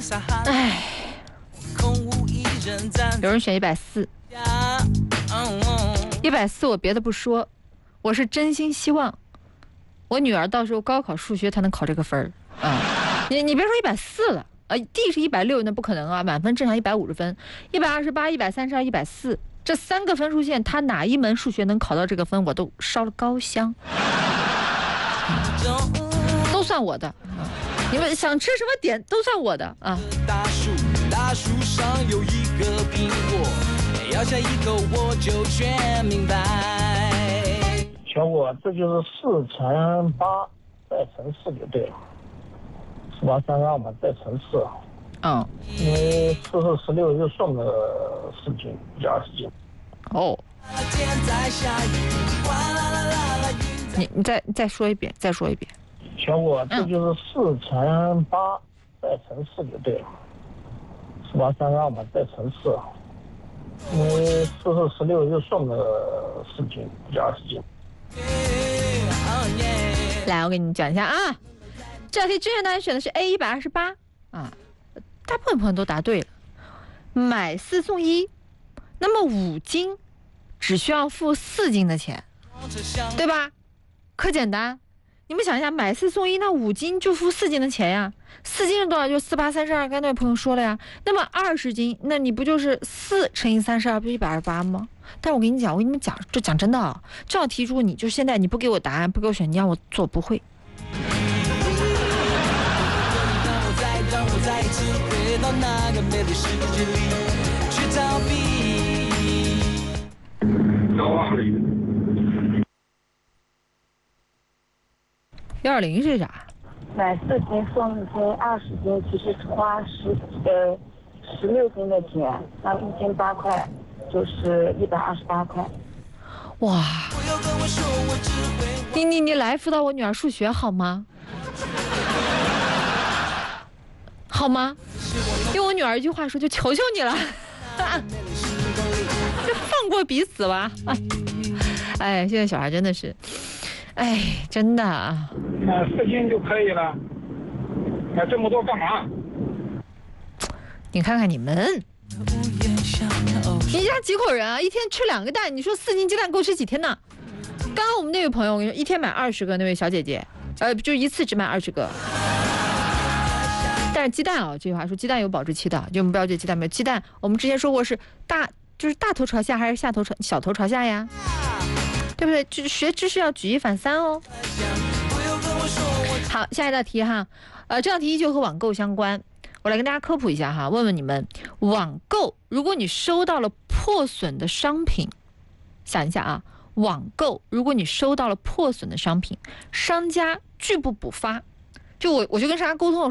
唉，有人选140，140我别的不说，我是真心希望我女儿到时候高考数学她能考这个分儿啊！你别说140了，D 是160，那不可能啊，满分正常150分，128、132、140，这3个分数线，她哪一门数学能考到这个分，我都烧了高香，都算我的啊！你们想吃什么点都算我的啊！ 大树上有一个苹果，咬下一口我就全明白。 小果，这就是4乘8再乘4就对了，4832嘛，再乘4。因为4是16，又送了4斤，就20斤。 哦。你再说一遍， 小果，这就是4乘8再乘4就对了，4832嘛，再乘4。因为4是16，又送了4斤，就20斤。 来，我给你讲一下啊，这道题正确答案选的是 A128啊，大部分朋友都答对了。买4送1，那么5斤只需要付4斤的钱，对吧？可简单，你们想一下，买4送1，那5斤就付4斤的钱呀。4斤是多少？就4832，刚才那位朋友说了呀。那么20斤，那你不就是4乘以32，不就128吗？但是我跟你们讲，这讲真的啊，这道题如果你就现在你不给我答案，不给我选，你让我做不会。120是啥？ 买4斤送1斤，20斤其实是花16斤的钱，那1斤8块，就是128块。 哇！你来辅导我女儿数学好吗？好吗？用我女儿一句话说，就求求你了，就放过彼此吧。哎，现在小孩真的是，哎，真的啊。 4斤就可以了，买这么多干嘛？ 你看看你们，你家几口人啊？一天吃2个蛋，你说4斤鸡蛋够吃几天呢？刚刚我们那位朋友，我跟你说，一天买20个，那位小姐姐，就一次只买20个。但是鸡蛋啊，这句话说鸡蛋有保质期的，就我们不要觉得鸡蛋没有鸡蛋。我们之前说过是就是大头朝下还是小头朝下呀？对不对？就是学知识要举一反三哦。好，下一道题哈，这道题依旧和网购相关，我来跟大家科普一下哈，问问你们，网购如果你收到了破损的商品，想一下啊，网购如果你收到了破损的商品，商家拒不补发，就我就跟商家沟通了。